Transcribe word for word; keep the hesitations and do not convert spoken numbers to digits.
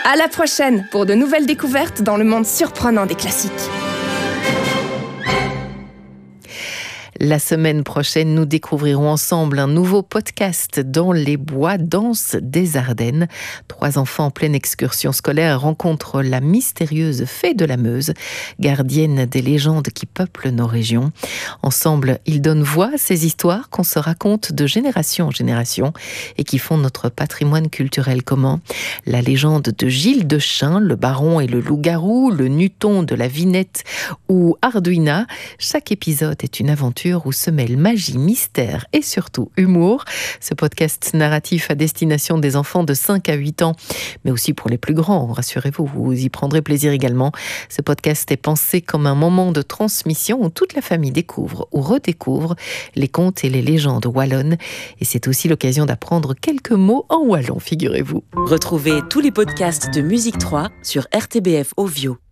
À la prochaine pour de nouvelles découvertes dans le monde surprenant des classiques. La semaine prochaine, nous découvrirons ensemble un nouveau podcast dans les bois denses des Ardennes. Trois enfants en pleine excursion scolaire rencontrent la mystérieuse fée de la Meuse, gardienne des légendes qui peuplent nos régions. Ensemble, ils donnent voix à ces histoires qu'on se raconte de génération en génération et qui font notre patrimoine culturel commun. La légende de Gilles de Chain, le baron et le loup-garou, le Nuton de la Vinette ou Arduina. Chaque épisode est une aventure où se mêlent magie, mystère et surtout humour. Ce podcast narratif à destination des enfants de cinq à huit ans, mais aussi pour les plus grands, rassurez-vous, vous y prendrez plaisir également. Ce podcast est pensé comme un moment de transmission où toute la famille découvre ou redécouvre les contes et les légendes wallonnes. Et c'est aussi l'occasion d'apprendre quelques mots en wallon, figurez-vous. Retrouvez tous les podcasts de Musique trois sur R T B F Ovio.